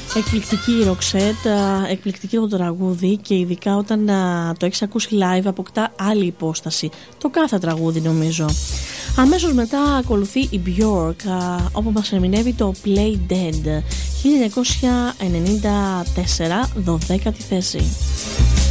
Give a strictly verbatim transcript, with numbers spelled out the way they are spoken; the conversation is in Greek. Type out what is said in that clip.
Εκπληκτική η Roxette, εκπληκτική το τραγούδι και ειδικά όταν το έχεις ακούσει live αποκτά άλλη υπόσταση. Το κάθε τραγούδι νομίζω. Αμέσως μετά ακολουθεί η Björk, όπου μας ερμηνεύει το Play Dead χίλια εννιακόσια ενενήντα τέσσερα, δωδέκατη θέση.